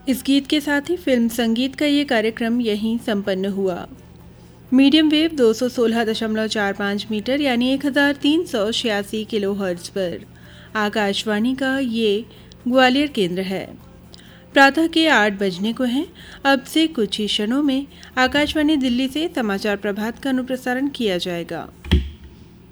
इस गीत के साथ ही फिल्म संगीत का ये कार्यक्रम यहीं संपन्न हुआ। मीडियम वेव 216.45 मीटर यानी 1386 किलोहर्ट्ज़ पर आकाशवाणी का ये ग्वालियर केंद्र है। प्रातः के 8 बजने को हैं। अब से कुछ ही क्षणों में आकाशवाणी दिल्ली से समाचार प्रभात का अनुप्रसारण किया जाएगा।